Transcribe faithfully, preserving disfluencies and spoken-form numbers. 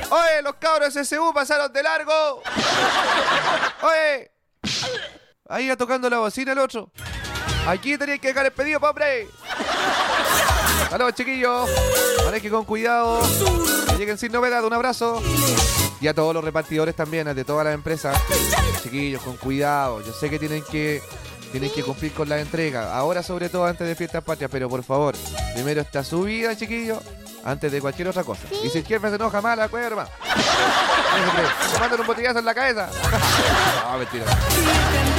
Oye, los cabros S U pasaron de largo. Oye. Ahí ya tocando la bocina el otro. Aquí tenéis que dejar el pedido, hombre. Saludos, chiquillos. Manejen con cuidado. Que lleguen sin novedad. Un abrazo. Y a todos los repartidores también, de todas las empresas. Chiquillos, con cuidado. Yo sé que tienen que tienen que cumplir con la entrega. Ahora, sobre todo, antes de Fiestas Patrias. Pero, por favor, primero está su vida, chiquillos, antes de cualquier otra cosa. Y si el jefe se enoja mal, acuérdate, hermano. Te mandan un botellazo en la cabeza. No, mentira.